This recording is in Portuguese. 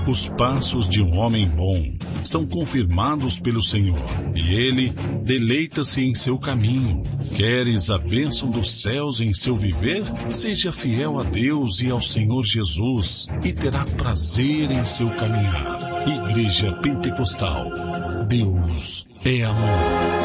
Os passos de um homem bom são confirmados pelo Senhor, e Ele deleita-se em seu caminho. Queres a bênção dos céus em seu viver? Seja fiel a Deus e ao Senhor Jesus, e terá prazer em seu caminhar. Igreja Pentecostal. Deus é amor.